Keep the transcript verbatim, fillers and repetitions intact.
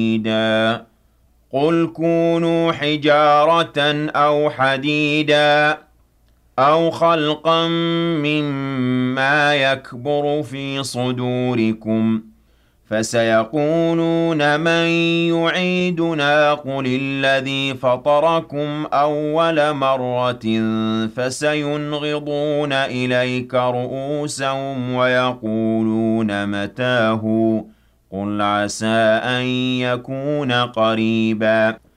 حديدا قل كونوا حجارة أو حديدا أو خلقا مما يكبر في صدوركم فسيقولون من يعيدنا قل الذي فطركم أول مرة فسينغضون إليك رؤوسهم ويقولون متى هو قل عسى أن يكون قريبا